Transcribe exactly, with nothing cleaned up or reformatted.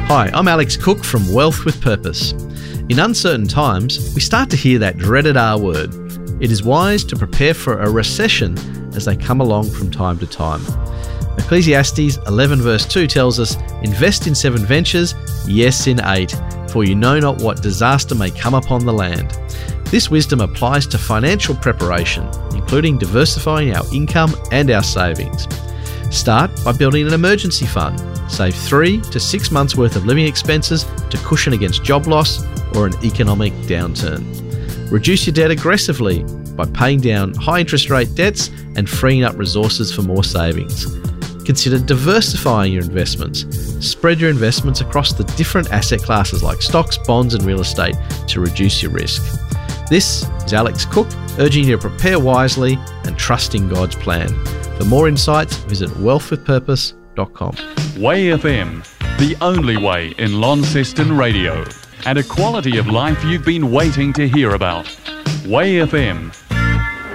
Hi, I'm Alex Cook from Wealth with Purpose. In uncertain times, we start to hear that dreaded R word. It is wise to prepare for a recession as they come along from time to time. Ecclesiastes eleven verse two tells us, "Invest in seven ventures, yes in eight, for you know not what disaster may come upon the land." This wisdom applies to financial preparation, including diversifying our income and our savings. Start by building an emergency fund. Save three to six months worth of living expenses to cushion against job loss or an economic downturn. Reduce your debt aggressively by paying down high interest rate debts and freeing up resources for more savings. Consider diversifying your investments. Spread your investments across the different asset classes like stocks, bonds and real estate to reduce your risk. This is Alex Cook, urging you to prepare wisely and trust in God's plan. For more insights, visit wealth with purpose dot com. Way F M, the only way in Launceston radio, and a quality of life you've been waiting to hear about. Way F M.